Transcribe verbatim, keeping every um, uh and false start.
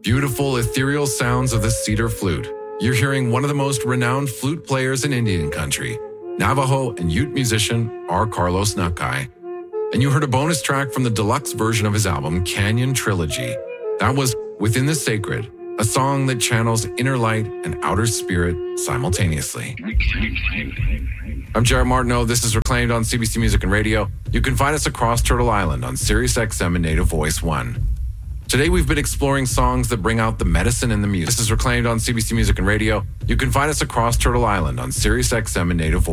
Beautiful, ethereal sounds of the cedar flute. You're hearing one of the most renowned flute players in Indian country, Navajo and Ute musician R. Carlos Nakai. And you heard a bonus track from the deluxe version of his album, Canyon Trilogy. That was Within the Sacred, a song that channels inner light and outer spirit simultaneously. I'm Jared Martineau. This is Reclaimed on C B C Music and Radio. You can find us across Turtle Island on Sirius X M and Native Voice one. Today we've been exploring songs that bring out the medicine in the music. This is Reclaimed on C B C Music and Radio. You can find us across Turtle Island on Sirius X M and Native Voice.